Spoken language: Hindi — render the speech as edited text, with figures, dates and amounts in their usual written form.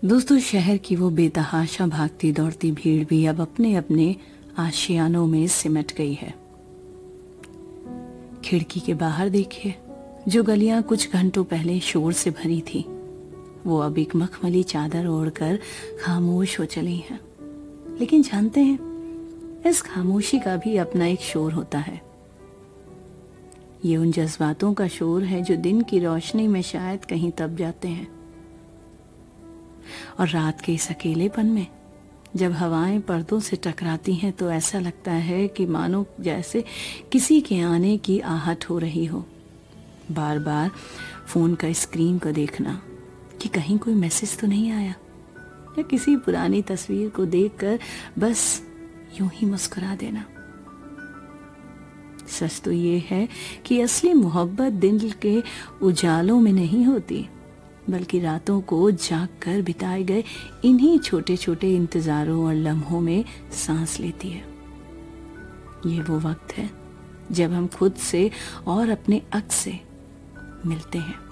दोस्तों, शहर की वो बेतहाशा भागती दौड़ती भीड़ भी अब अपने अपने आशियानों में सिमट गई है। खिड़की के बाहर देखिए, जो गलियां कुछ घंटों पहले शोर से भरी थी, वो अब एक मखमली चादर ओढ़कर खामोश हो चली हैं। लेकिन जानते हैं, इस खामोशी का भी अपना एक शोर होता है। ये उन जज्बातों का शोर है जो दिन की रोशनी में शायद कहीं दब जाते हैं, और रात के इस अकेलेपन में जब हवाएं पर्दों से टकराती हैं तो ऐसा लगता है कि मानो जैसे किसी के आने की आहट हो रही हो। बार बार फोन का स्क्रीन को देखना कि कहीं कोई मैसेज तो नहीं आया, या किसी पुरानी तस्वीर को देखकर बस यूं ही मुस्कुरा देना। सच तो ये है कि असली मोहब्बत दिल के उजालों में नहीं होती, बल्कि रातों को जाग कर बिताए गए इन्हीं छोटे छोटे इंतजारों और लम्हों में सांस लेती है। ये वो वक्त है जब हम खुद से और अपने अक्स से मिलते हैं।